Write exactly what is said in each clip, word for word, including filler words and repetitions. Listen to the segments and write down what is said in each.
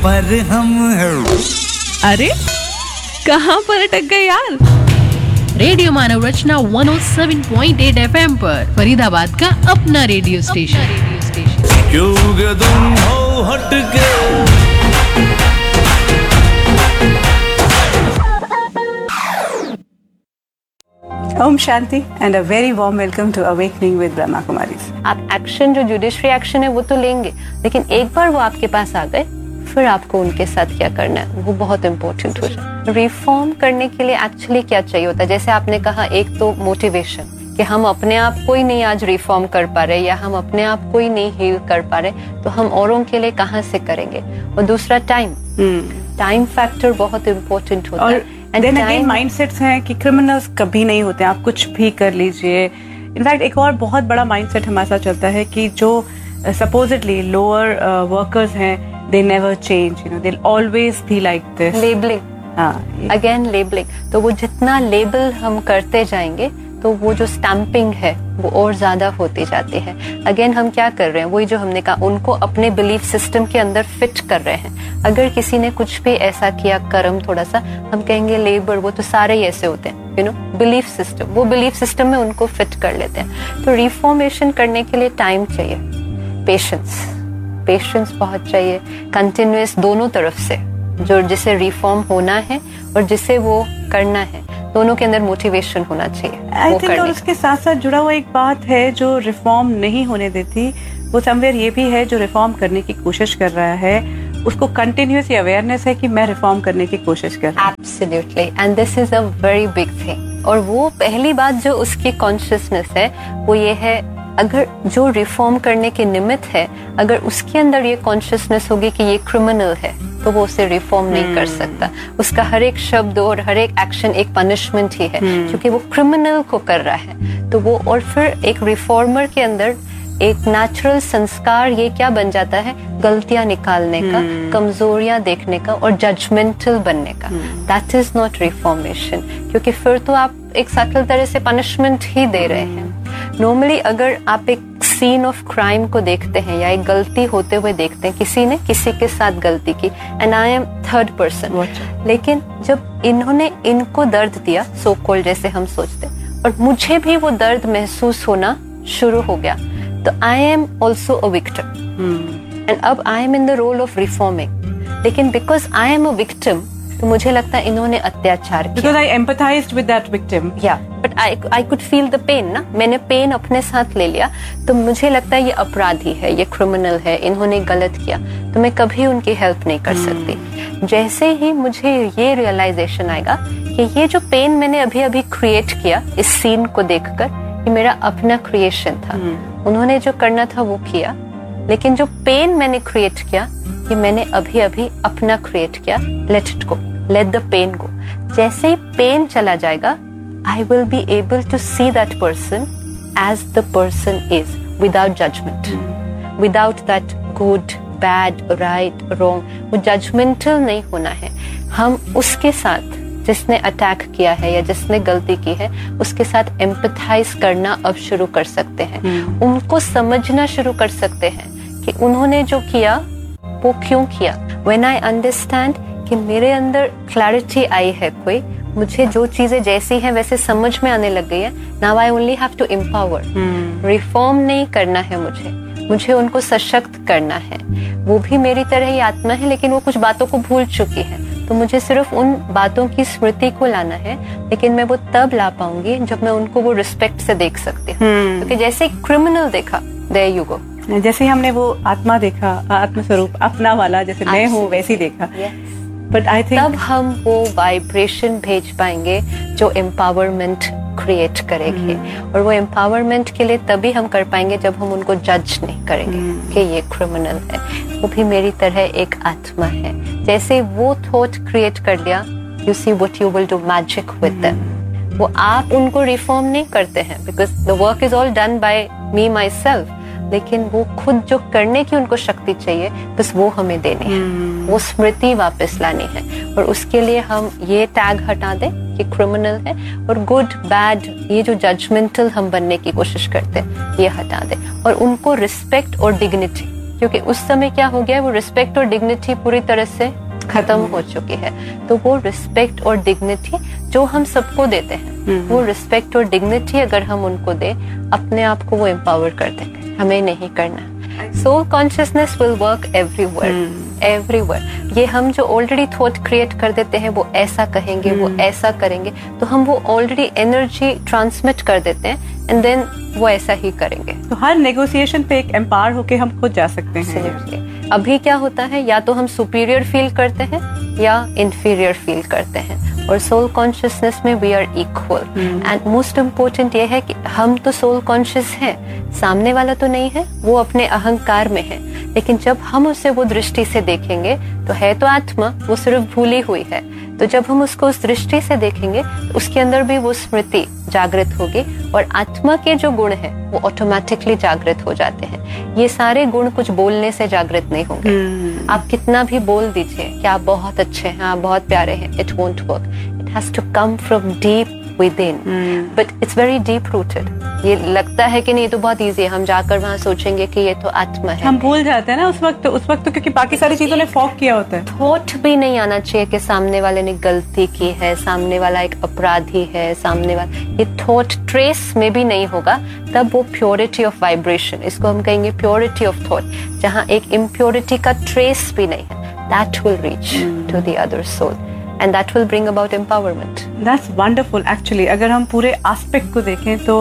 पर हम अरे कहाँ पर अटक गए यार? रेडियो मानव रचना एक सौ सात पॉइंट आठ एफएम पर, फरीदाबाद का अपना रेडियो स्टेशन। रेडियो स्टेशन क्यों तुम हो हटके। Om Shanti and a very warm welcome to awakening with Brahma Kumaris. आप एक्शन जो जुडिशरी एक्शन है वो तो लेंगे, लेकिन एक बार वो आपके पास आ गए फिर आपको उनके साथ क्या करना है वो बहुत इंपॉर्टेंट हो जाए। रिफॉर्म करने के लिए एक्चुअली क्या चाहिए होता है, जैसे आपने कहा, एक तो मोटिवेशन कि हम अपने आप को ही नहीं आज रिफॉर्म कर पा रहे या हम अपने आप को ही नहीं हील कर पा रहे तो हम औरों के लिए कहाँ से करेंगे। और दूसरा टाइम, टाइम फैक्टर बहुत इंपॉर्टेंट होता है। देन अगेन माइंडसेट्स हैं कि क्रिमिनल्स कभी नहीं होते, आप कुछ भी कर लीजिए। इनफैक्ट एक और बहुत बड़ा माइंडसेट हमारे साथ चलता है कि जो सपोजिटली लोअर वर्कर्स हैं they never change, you know, they'll always be like this. Labeling. हाँ, अगेन लेबलिंग। तो वो जितना लेबल हम करते जाएंगे तो वो जो स्टैंपिंग है वो और ज्यादा होती जाती है। अगेन हम क्या कर रहे हैं, वही जो हमने कहा, उनको अपने बिलीफ सिस्टम के अंदर फिट कर रहे हैं। अगर किसी ने कुछ भी ऐसा किया कर्म थोड़ा सा, हम कहेंगे लेबर, वो तो सारे ही ऐसे होते हैं, यू नो, बिलीफ सिस्टम, वो बिलीफ सिस्टम में उनको फिट कर लेते हैं। तो रिफॉर्मेशन करने के लिए टाइम चाहिए, पेशेंस पेशेंस बहुत चाहिए, कंटिन्यूअस दोनों तरफ से, जो जिसे रिफॉर्म होना है और जिसे वो करना है, दोनों के अंदर मोटिवेशन होना चाहिए। आई थिंक और उसके साथ साथ जुड़ा हुआ एक बात है जो रिफॉर्म नहीं होने देती, वो समवेयर ये भी है, जो रिफॉर्म करने की कोशिश कर रहा है उसको कंटिन्यूअस अवेयरनेस है कि मैं रिफॉर्म करने की कोशिश कर रहा हूं। Absolutely, and this is a very big thing. और वो पहली बात जो उसकी कॉन्शियसनेस है वो ये है, अगर जो रिफॉर्म करने के निमित्त है, अगर उसके अंदर ये कॉन्शियसनेस होगी कि ये क्रिमिनल है तो वो उसे रिफॉर्म hmm. नहीं कर सकता। उसका हर एक शब्द और हर एक एक्शन एक पनिशमेंट ही है, hmm. क्योंकि वो क्रिमिनल को कर रहा है। तो वो, और फिर एक रिफॉर्मर के अंदर एक नेचुरल संस्कार ये क्या बन जाता है, गलतियां निकालने का, hmm. कमजोरियां देखने का और जजमेंटल बनने का। दैट इज नॉट रिफॉर्मेशन, क्योंकि फिर तो आप एक सटल तरह से पनिशमेंट ही दे रहे हैं। नॉर्मली अगर आप एक सीन ऑफ क्राइम को देखते हैं या एक गलती होते हुए देखते हैं, किसी ने किसी के साथ गलती की and I am third person, लेकिन जब इन्होंने इनको दर्द दिया, सो कॉल्ड जैसे हम सोचते, और मुझे भी वो दर्द महसूस होना शुरू हो गया, तो I am also a victim and अब I am in the role of reforming. लेकिन because I am a victim तो मुझे लगता है इन्होंने अत्याचार किया। Because I empathized with that victim. Yeah, but I I could feel the pain ना, मैंने पेन अपने साथ ले लिया, तो मुझे लगता है ये अपराधी है, ये क्रिमिनल है, इन्होंने गलत किया, तो मैं कभी उनकी हेल्प नहीं कर hmm. सकती। जैसे ही मुझे ये रियलाइजेशन आएगा कि ये जो पेन मैंने अभी अभी क्रिएट किया इस सीन को देखकर, ये मेरा अपना क्रिएशन था, hmm. उन्होंने जो करना था वो किया, लेकिन जो पेन मैंने क्रिएट किया ये मैंने अभी अभी अपना क्रिएट किया। Let it go, let the pen गो। जैसे ही पेन चला जाएगा, I will be able to see that person as the person is, without judgement, without that good bad right wrong. वो जजमेंटल नहीं होना है। हम उसके साथ, जिसने अटैक किया है या जिसने गलती की है, उसके साथ एम्पथाइज करना अब शुरू कर सकते हैं। hmm. उनको समझना शुरू कर सकते हैं कि उन्होंने जो किया वो क्यों किया। व्हेन आई अंडरस्टैंड कि मेरे अंदर क्लैरिटी आई है, कोई मुझे जो चीजें जैसी हैं वैसे समझ में आने लग गई है, now I only have to empower. Reform नहीं करना है मुझे, मुझे उनको सशक्त करना है। वो भी मेरी तरह ही आत्मा है, लेकिन वो कुछ बातों को भूल चुकी है, तो मुझे सिर्फ उन बातों की स्मृति को लाना है। लेकिन मैं वो तब ला पाऊंगी जब मैं उनको वो रिस्पेक्ट से देख सकती हूँ। hmm. क्योंकि जैसे क्रिमिनल देखा, देयर यू गो, जैसे हमने वो आत्मा देखा, आत्मस्वरूप अपना वाला, जैसे मैं हूँ वैसी देखा। बट आई थिंक तब हम वो वाइब्रेशन भेज पाएंगे जो एम्पावरमेंट क्रिएट करेगी। hmm. और वो एम्पावरमेंट के लिए तभी हम कर पाएंगे जब हम उनको जज नहीं करेंगे hmm. कि ये क्रिमिनल है, वो भी मेरी तरह एक आत्मा है। जैसे वो थॉट क्रिएट कर लिया, you see what you will do magic with them. वो आप उनको रिफॉर्म नहीं करते हैं, because the work is all done by me my self, लेकिन वो खुद जो करने की उनको शक्ति चाहिए बस वो हमें देनी है। hmm. वो स्मृति वापस लानी है, और उसके लिए हम ये टैग हटा दें कि क्रिमिनल है, और गुड बैड ये जो जजमेंटल हम बनने की कोशिश करते हैं ये हटा दें, और उनको रिस्पेक्ट और डिग्निटी क्योंकि उस समय क्या हो गया है, वो रिस्पेक्ट और डिग्निटी पूरी तरह से खत्म हो चुकी है। तो वो रिस्पेक्ट और डिग्निटी जो हम सबको देते हैं, वो रिस्पेक्ट और डिग्निटी अगर हम उनको दे, अपने आप को वो एम्पावर कर देंगे, हमें नहीं करना। Soul consciousness will work everywhere, everywhere. ये हम जो ऑलरेडी थॉट क्रिएट कर देते हैं, वो ऐसा कहेंगे, वो ऐसा करेंगे, तो हम वो ऑलरेडी एनर्जी ट्रांसमिट कर देते हैं एंड देन वो ऐसा ही करेंगे। तो हर नेगोशिएशन पे एक एम्पावर होके हम खुद जा सकते हैं। Absolutely. अभी क्या होता है, या तो हम सुपीरियर फील करते हैं या इंफीरियर फील करते हैं, और सोल कॉन्शियसनेस में we are equal. And most important ये है कि हम तो सोल कॉन्शियस हैं, सामने वाला तो नहीं है, वो अपने अहंकार में है, लेकिन जब हम उसे वो दृष्टि से देखेंगे तो है तो आत्मा, वो सिर्फ भूली हुई है। तो जब हम उसको उस दृष्टि से देखेंगे तो उसके अंदर भी वो स्मृति जागृत होगी, और आत्मा के जो गुण हैं वो ऑटोमेटिकली जागृत हो जाते हैं। ये सारे गुण कुछ बोलने से जागृत नहीं होंगे। आप कितना भी बोल दीजिए कि आप बहुत अच्छे हैं, आप बहुत प्यारे हैं, it won't work. It has to come from deep within, but it's very deep rooted. ये लगता है कि नहीं, तो बहुत इजी है, हम जाकर वहाँ सोचेंगे कि ये तो आत्मा है। हम भूल जाते हैं ना उस वक्त, उस वक्त तो क्योंकि बाकी सारी चीजों ने फॉग किया होता है। थॉट भी नहीं आना चाहिए कि सामने वाले ने गलती की है, सामने वाला एक अपराधी है, सामने वाला, ये थॉट ट्रेस में भी नहीं होगा। तब वो प्योरिटी ऑफ वाइब्रेशन, इसको हम कहेंगे प्योरिटी ऑफ थॉट, जहाँ एक इम्प्योरिटी का ट्रेस भी नहीं है, that will reach to the other soul and that will bring about empowerment. That's wonderful actually. अगर हम पूरे एस्पेक्ट को देखें तो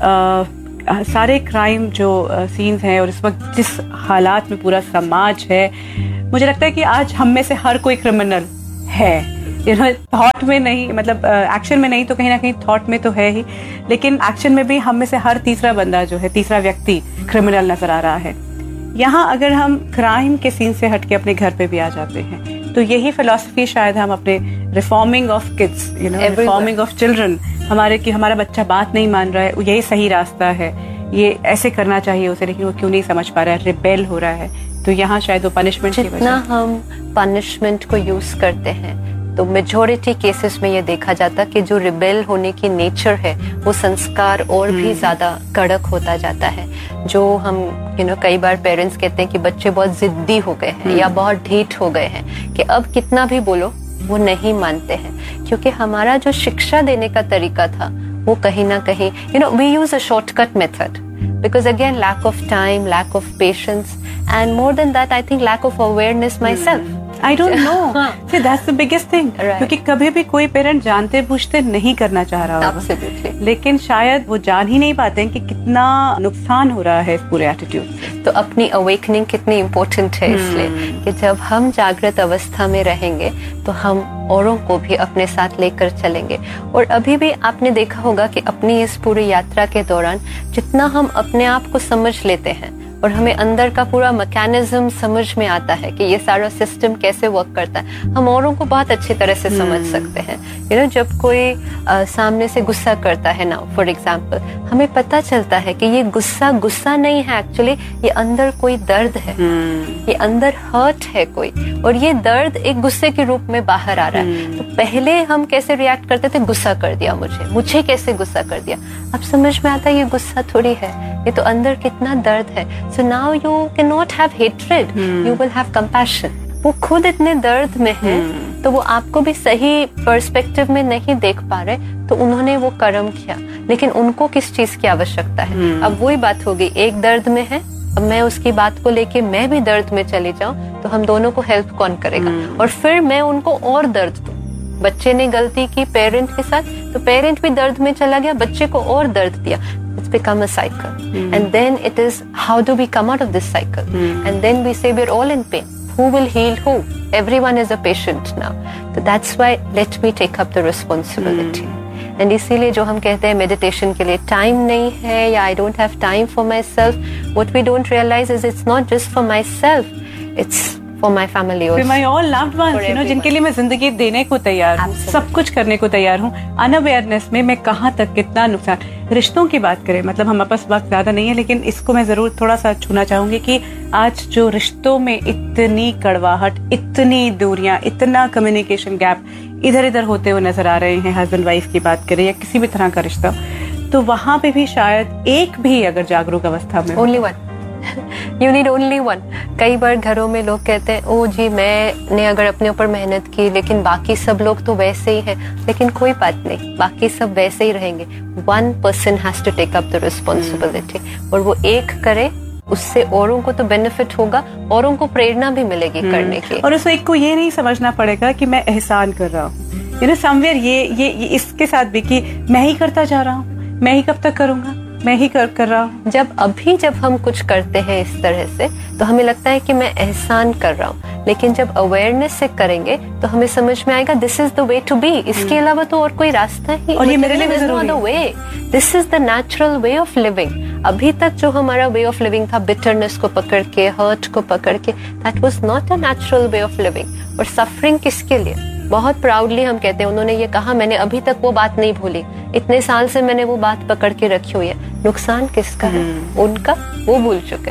आ, सारे क्राइम जो सीन्स हैं और इस वक्त जिस हालात में पूरा समाज है, मुझे लगता है कि आज हम में से हर कोई क्रिमिनल है। यू नो, थॉट में नहीं, मतलब एक्शन में नहीं तो कहीं ना कहीं थॉट में तो है ही, लेकिन एक्शन में भी हम में से हर तीसरा बंदा जो है, तीसरा व्यक्ति क्रिमिनल नजर आ रहा है। यहाँ अगर हम क्राइम के सीन से हटके अपने घर पे भी आ जाते हैं, तो यही फिलॉसफी शायद हम अपने reforming of kids, you know, reforming of children, हमारे कि हमारा बच्चा बात नहीं मान रहा है, यही सही रास्ता है, ये ऐसे करना चाहिए उसे, लेकिन वो क्यों नहीं समझ पा रहा है, रिबेल हो रहा है, तो यहाँ शायद वो पनिशमेंट की वजह। जितना हम पनिशमेंट को यूज करते हैं, तो मेजॉरिटी केसेस में ये देखा जाता कि जो रिबेल होने की नेचर है, वो संस्कार और भी ज्यादा कड़क होता जाता है। जो हम यू नो कई बार पेरेंट्स कहते हैं कि बच्चे बहुत जिद्दी हो गए हैं या बहुत ढीठ हो गए हैं, कि अब कितना भी बोलो वो नहीं मानते हैं, क्योंकि हमारा जो शिक्षा देने का तरीका था वो कहीं ना कहीं, you know, we use a shortcut method, because again lack of time, lack of patience, and more than that I think lack of awareness myself. I don't know. See, that's the biggest thing. Right. क्योंकि कभी भी कोई parent जानते बूझते नहीं करना चाह रहा होगा, Absolutely. लेकिन शायद वो जान ही नहीं पाते हैं कि कितना नुकसान हो रहा है इस पूरे एटीट्यूड से। तो अपनी अवेकनिंग कितनी इम्पोर्टेंट है, इसलिए कि जब हम जागृत अवस्था में रहेंगे तो हम औरों को भी अपने साथ लेकर चलेंगे। और अभी भी आपने देखा होगा कि अपनी इस पूरी यात्रा के दौरान जितना हम अपने आप को समझ लेते हैं और हमें अंदर का पूरा मैकेनिज्म समझ में आता है कि ये सारा सिस्टम कैसे वर्क करता है, हम औरों को बहुत अच्छी तरह से समझ सकते हैं। यू नो, जब कोई आ, सामने से गुस्सा करता है ना, फॉर एग्जांपल, हमें पता चलता है कि ये गुस्सा गुस्सा नहीं है, एक्चुअली ये अंदर कोई दर्द है, ये अंदर हर्ट है कोई, और ये दर्द एक गुस्से के रूप में बाहर आ रहा है। तो पहले हम कैसे रिएक्ट करते थे, गुस्सा कर दिया मुझे, मुझे कैसे गुस्सा कर दिया। अब समझ में आता है ये गुस्सा थोड़ी है, ये तो अंदर कितना दर्द है। So now you cannot have hatred, you will have compassion. वो खुद इतने दर्द में है, तो वो आपको भी सही पर्सपेक्टिव में नहीं देख पा रहे, तो उन्होंने वो कर्म किया, लेकिन उनको किस चीज की आवश्यकता है। अब वही बात होगी, एक दर्द में है, अब मैं उसकी बात को लेके मैं भी दर्द में चली जाऊं, तो हम दोनों को हेल्प कौन करेगा, और फिर मैं उनको और दर्द दूं। बच्चे ने गलती की पेरेंट के साथ, तो पेरेंट भी दर्द में चला गया, बच्चे को और दर्द दिया। It's become a cycle. Mm. And then it is, how do we come out of this cycle? Mm. And then we say we're all in pain. Who will heal who? Everyone is a patient now. So that's why let me take up the responsibility. Mm. And इसीलिए जो हम कहते हैं meditation के लिए time नहीं है, या I don't have time for myself, what we don't realize is it's not just for myself, it's for my family also. For my all loved ones, you know, जिनके लिए मैं जिंदगी देने को तैयार हूँ, सब कुछ करने को तैयार हूँ। अनअवेयरनेस में मैं कहाँ तक कितना नुकसान। रिश्तों की बात करें, मतलब हमारे पास वक्त ज्यादा नहीं है, लेकिन इसको मैं जरूर थोड़ा सा छूना चाहूंगी कि आज जो रिश्तों में इतनी कड़वाहट, इतनी दूरियां, इतना कम्युनिकेशन गैप इधर इधर होते हुए नजर आ रहे हैं, हस्बैंड वाइफ की बात करें या किसी भी तरह का रिश्ता, तो वहां पे भी शायद एक भी अगर जागरूक अवस्था में, only one you need only one. कई बार घरों में लोग कहते हैं ओ जी मैंने अगर अपने ऊपर मेहनत की लेकिन बाकी सब लोग तो वैसे ही हैं, लेकिन कोई बात नहीं, बाकी सब वैसे ही रहेंगे। One person has to take up the responsibility, और वो एक करे, उससे औरों को तो बेनिफिट होगा, औरों को प्रेरणा भी मिलेगी करने की। और उस एक को ये नहीं समझना पड़ेगा कि मैं एहसान कर रहा हूँ, यू नो समवेयर ये, ये ये इसके साथ भी कि मैं ही करता जा रहा हूँ, मैं ही कब तक करूंगा, मैं ही कर कर रहा हूँ। जब अभी जब हम कुछ करते हैं इस तरह से तो हमें लगता है कि मैं एहसान कर रहा हूँ, लेकिन जब अवेयरनेस से करेंगे तो हमें समझ में आएगा this is the way to be. इसके अलावा तो और कोई रास्ता ही, और ये मेरे लिए भी जरूरी है। Way this is the natural way of living. अभी तक जो हमारा वे ऑफ लिविंग था, बिटरनेस को पकड़ के, हर्ट को पकड़ के, that was not a natural way of living. और सफरिंग किसके लिए? बहुत प्राउडली हम कहते हैं, उन्होंने ये कहा, मैंने अभी तक वो बात नहीं भूली, इतने साल से मैंने वो बात पकड़ के रखी हुई है। नुकसान किसका है? उनका, वो भूल चुके,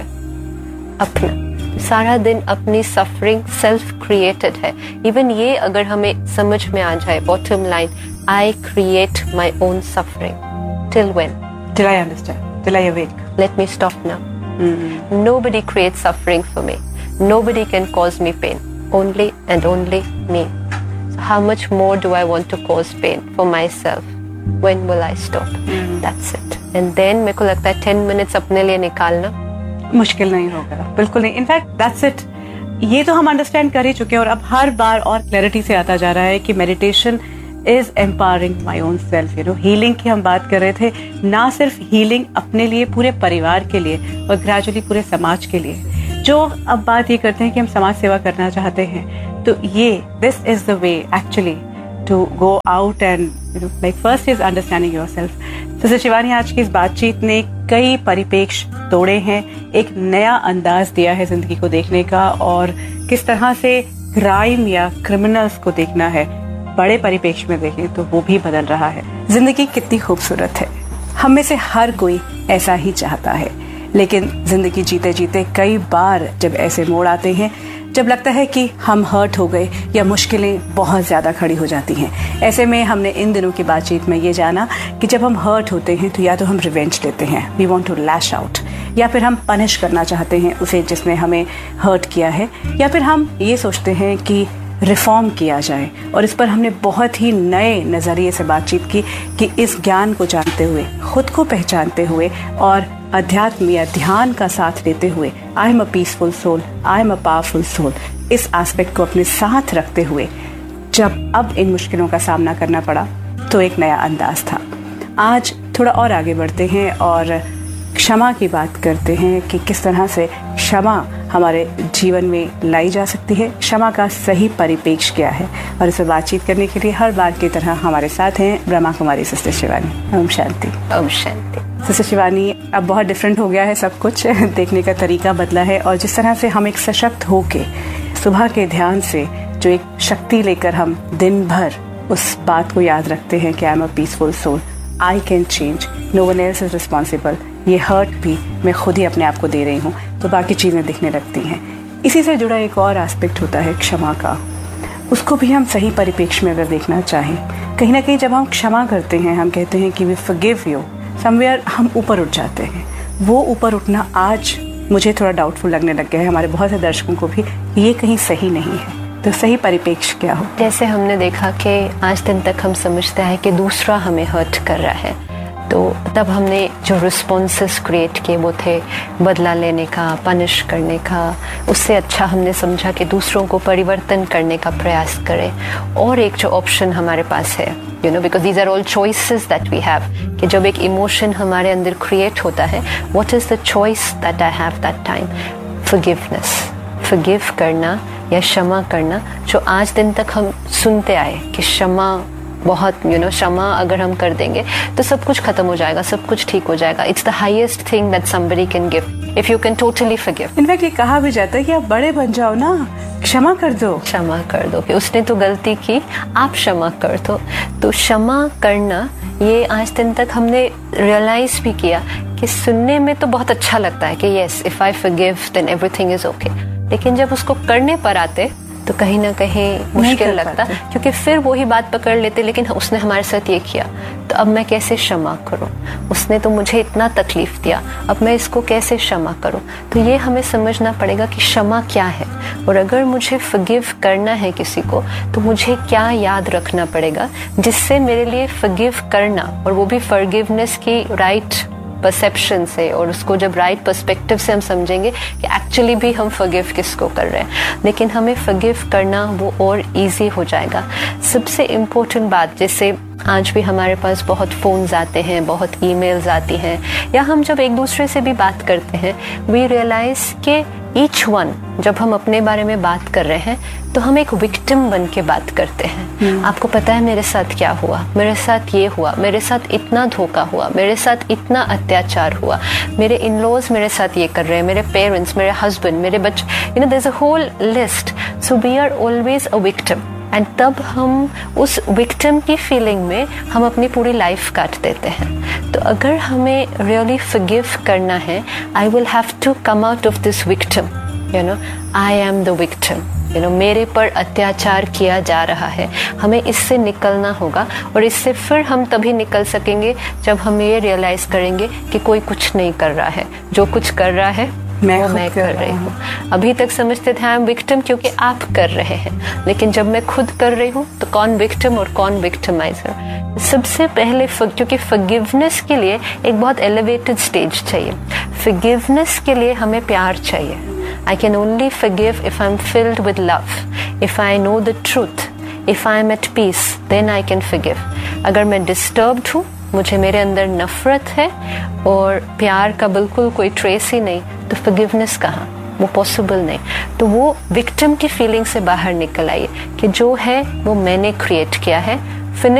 अपना। सारा दिन अपनी सफरिंग सेल्फ क्रिएटेड है। इवन ये अगर हमें समझ में आ जाए, bottom line, I create my own suffering. Till when? Till I understand, till I awake. Let me stop now. Mm-hmm. Nobody creates suffering for me. Nobody can cause me pain. Only and only me. So how much more do I want to cause pain for myself? When will I stop? Mm-hmm. That's it. And then मेरे को लगता है ten minutes अपने लिए निकालना मुश्किल नहीं होगा, बिल्कुल नहीं। In fact that's it. ये तो हम अंडरस्टैंड कर ही चुके हैं, और अब हर बार और क्लैरिटी से आता जा रहा है कि meditation is empowering my own self. You know healing की हम बात कर रहे थे, ना सिर्फ हीलिंग अपने लिए, पूरे परिवार के लिए और ग्रेजुअली पूरे समाज के लिए। जो अब बात ये करते हैं कि हम समाज सेवा करना चाहते हैं, तो ये this is the way actually to go out and you know like first is understanding yourself. तो शिवानी, आज की इस बातचीत ने कई परिपेक्ष तोड़े हैं, एक नया अंदाज दिया है जिंदगी को देखने का, और किस तरह से क्राइम या क्रिमिनल्स को देखना है बड़े परिपेक्ष में देखें तो वो भी बदल रहा है। जिंदगी कितनी खूबसूरत है, हम में से हर कोई ऐसा ही चाहता है, लेकिन जिंदगी जीते जीते कई बार जब ऐसे मोड़ आते हैं जब लगता है कि हम हर्ट हो गए या मुश्किलें बहुत ज्यादा खड़ी हो जाती हैं। ऐसे में हमने इन दिनों की बातचीत में ये जाना कि जब हम हर्ट होते हैं तो या तो हम रिवेंज लेते हैं, we want to lash out, या फिर हम पनिश करना चाहते हैं उसे जिसने हमें हर्ट किया है, या फिर हम ये सोचते हैं कि रिफॉर्म किया जाए। और इस पर हमने बहुत ही नए नज़रिए से बातचीत की कि इस ज्ञान को जानते हुए, खुद को पहचानते हुए और अध्यात्म या ध्यान का साथ लेते हुए, I am a peaceful soul, I am a powerful soul, इस एस्पेक्ट को अपने साथ रखते हुए जब अब इन मुश्किलों का सामना करना पड़ा तो एक नया अंदाज था। आज थोड़ा और आगे बढ़ते हैं और क्षमा की बात करते हैं कि किस तरह से क्षमा हमारे जीवन में लाई जा सकती है, क्षमा का सही परिपेक्ष क्या है। और इस पर बातचीत करने के लिए हर बार की तरह हमारे साथ हैं ब्रह्मा कुमारी सिस्टर शिवानी। ओम शांति। ओम शांति। सिस्टर शिवानी, अब बहुत डिफरेंट हो गया है सब कुछ, देखने का तरीका बदला है, और जिस तरह से हम एक सशक्त होके सुबह के ध्यान से जो एक शक्ति लेकर हम दिन भर उस बात को याद रखते हैं कि I am a peaceful soul, I can change, no one else is responsible, ये हर्ट भी मैं खुद ही अपने आप को दे रही हूँ, तो बाकी चीज़ें दिखने लगती हैं। इसी से जुड़ा एक और एस्पेक्ट होता है क्षमा का, उसको भी हम सही परिप्रेक्ष्य में अगर देखना चाहें, कहीं ना कहीं जब हम क्षमा करते हैं, हम कहते हैं कि वी फॉरगिव यू, समवेयर हम ऊपर उठ जाते हैं। वो ऊपर उठना आज मुझे थोड़ा डाउटफुल लगने लग गया है, हमारे बहुत से दर्शकों को भी, ये कहीं सही नहीं है। तो सही परिप्रेक्ष्य क्या हो? जैसे हमने देखा कि आज दिन तक हम समझते हैं कि दूसरा हमें हर्ट कर रहा है, तो तब हमने जो रिस्पॉन्सेस क्रिएट किए वो थे बदला लेने का, पनिश करने का। उससे अच्छा हमने समझा कि दूसरों को परिवर्तन करने का प्रयास करें। और एक जो ऑप्शन हमारे पास है, you know, because these are all choices that we have, कि जब एक इमोशन हमारे अंदर क्रिएट होता है, what is the choice that I have that time? Forgiveness, forgive करना या क्षमा करना, जो आज दिन तक हम सुनते आए कि क्षमा बहुत, यू नो, क्षमा अगर हम कर देंगे तो सब कुछ खत्म हो जाएगा, सब कुछ ठीक हो जाएगा। It's the highest thing that somebody can give if you can totally forgive. In fact ये कहा भी जाता है कि आप बड़े बन जाओ ना, क्षमा कर दो, क्षमा कर दो, कि उसने तो गलती की, आप क्षमा कर दो। तो क्षमा करना, ये आज दिन तक हमने रियलाइज भी किया कि सुनने में तो बहुत अच्छा लगता है कि yes, if I forgive then everything is okay, लेकिन जब उसको करने पर आते तो कहीं ना कहीं मुश्किल कर लगता, पाते। क्योंकि फिर वही बात पकड़ लेते, लेकिन उसने हमारे साथ ये किया तो अब मैं कैसे क्षमा करूं, उसने तो मुझे इतना तकलीफ दिया, अब मैं इसको कैसे क्षमा करूं। तो ये हमें समझना पड़ेगा कि क्षमा क्या है, और अगर मुझे फॉरगिव करना है किसी को तो मुझे क्या याद रखना पड़ेगा जिससे मेरे लिए फॉरगिव करना, और वो भी फॉरगिवनेस की राइट परसेप्शन से, और उसको जब राइट पर्सपेक्टिव से हम समझेंगे कि एक्चुअली भी हम फॉरगिव किसको कर रहे हैं, लेकिन हमें फॉरगिव करना वो और इजी हो जाएगा। सबसे इम्पोर्टेंट बात, जैसे आज भी हमारे पास बहुत फ़ोन्स आते हैं, बहुत ईमेल्स आती हैं, या हम जब एक दूसरे से भी बात करते हैं, वी रियलाइज के ईच वन, जब हम अपने बारे में बात कर रहे हैं तो हम एक विक्टिम बन के बात करते हैं। आपको पता है मेरे साथ क्या हुआ, मेरे साथ ये हुआ, मेरे साथ इतना धोखा हुआ, मेरे साथ इतना अत्याचार हुआ, मेरे इन लॉज मेरे साथ ये कर रहे हैं, मेरे पेरेंट्स, मेरे हस्बैंड, मेरे बच्चे, you know there is a whole list. So we are always a victim, and तब हम उस विक्टिम की फीलिंग में हम अपनी पूरी लाइफ काट देते हैं। तो अगर हमें रियली फॉरगिव करना है, I will have to come out of this victim, you know I am the victim, you know मेरे पर अत्याचार किया जा रहा है, हमें इससे निकलना होगा। और इससे फिर हम तभी निकल सकेंगे जब हम ये रियलाइज करेंगे कि कोई कुछ नहीं कर रहा है, जो कुछ कर रहा है मैं वो खुद मैं कर कर रही हूँ। अभी तक समझते थे आई एम विक्टिम क्योंकि आप कर रहे हैं, लेकिन जब मैं खुद कर रही हूँ तो कौन विक्टिम और कौन विक्टिमाइजर। सबसे पहले क्योंकि फॉरगिवनेस के लिए एक बहुत एलिवेटेड स्टेज चाहिए, फॉरगिवनेस के लिए हमें प्यार चाहिए। I can only forgive if I am filled with love, if I know the truth, if I am eight piece, then I can forgive. अगर मैं डिस्टर्ब्ड हूँ, मुझे मेरे अंदर नफरत है और प्यार का बिल्कुल कोई ट्रेस ही नहीं, तो फॉरगिवनेस कहाँ, वो पॉसिबल नहीं। तो वो विक्टिम की फीलिंग से बाहर निकल आइए कि जो है वो मैंने क्रिएट किया है,